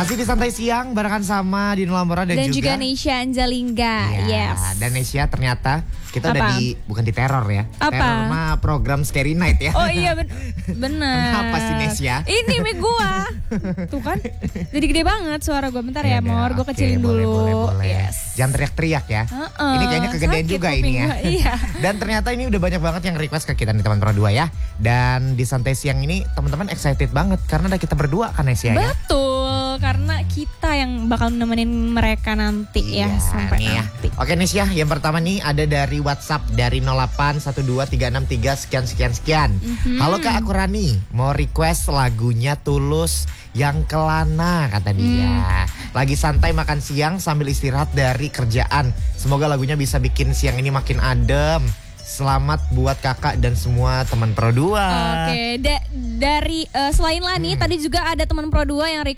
Masih di Santai Siang barengan sama Dino Lambora dan juga Nesya Anjalingga. Yes. Dan Nesya ternyata kita udah bukan di teror ya. Teror mah program Scary Night ya. Oh iya bener. Apa sih Nesya? Ini mic gua. Tuh kan. Jadi gede banget suara gua. Bentar ya Mor, gua kecilin dulu. Boleh. Yes. Jangan teriak-teriak ya. Ini kayaknya kegedean juga ini ya. Iya. Dan ternyata ini udah banyak banget yang request ke kita nih teman Pro 2 ya. Dan di Santai Siang ini teman-teman excited banget karena ada kita berdua kan Nesya ya. Betul, karena kita yang bakal nemenin mereka nanti ya sampai nanti. Oke Nesya, yang pertama nih ada dari WhatsApp dari 0812363 sekian. Halo Kak, aku Rani, mau request lagunya Tulus yang Kelana kata dia. Lagi santai makan siang sambil istirahat dari kerjaan. Semoga lagunya bisa bikin siang ini makin adem. Selamat buat kakak dan semua teman Pro 2. Oke, dari selain Lani tadi juga ada teman Pro 2 yang